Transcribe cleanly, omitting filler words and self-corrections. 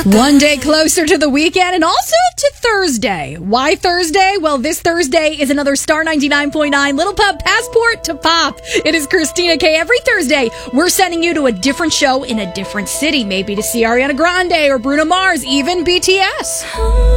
One day closer to the weekend and also to Thursday. Why Thursday? Well, this Thursday is another Star 99.9 Little Pub Passport to Pop. It is Christina K. Every Thursday, we're sending you to a different show in a different city, maybe to see Ariana Grande or Bruno Mars, even BTS.